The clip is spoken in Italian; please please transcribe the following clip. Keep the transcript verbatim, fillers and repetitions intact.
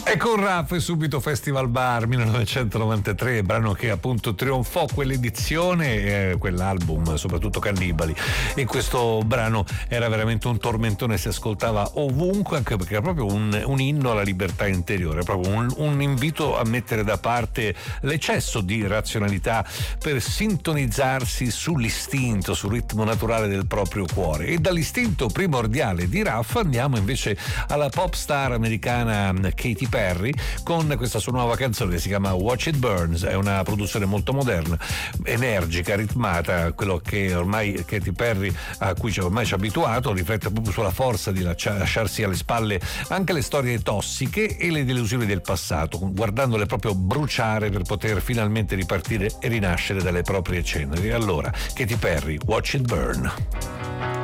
E con Raff subito Festival Bar millenovecentonovantatré, brano che appunto trionfò quell'edizione, eh, quell'album, soprattutto Cannibali. E questo brano era veramente un tormentone, si ascoltava ovunque, anche perché era proprio un, un inno alla libertà interiore, proprio un, un invito a mettere da parte l'eccesso di razionalità per sintonizzarsi sull'istinto, sul ritmo naturale del proprio cuore. E dall'istinto primordiale di Raff andiamo invece alla pop star americana Katy Perry con questa sua nuova canzone che si chiama Watch It Burns. È una produzione molto moderna, energica, ritmata, quello che ormai Katy Perry, a cui ci ormai ci ha abituato, riflette proprio sulla forza di lasciarsi alle spalle anche le storie tossiche e le delusioni del passato, guardandole proprio bruciare per poter finalmente ripartire e rinascere dalle proprie ceneri. E allora Katy Perry, Watch It Burn.